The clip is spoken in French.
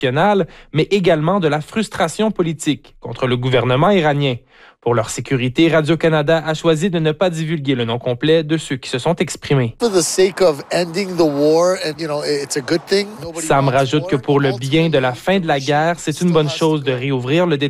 internationale, mais également de la frustration politique contre le gouvernement iranien. Pour leur sécurité, Radio-Canada a choisi de ne pas divulguer le nom complet de ceux qui se sont exprimés. Sam rajoute que pour le bien de la fin de la guerre, c'est une bonne chose de réouvrir le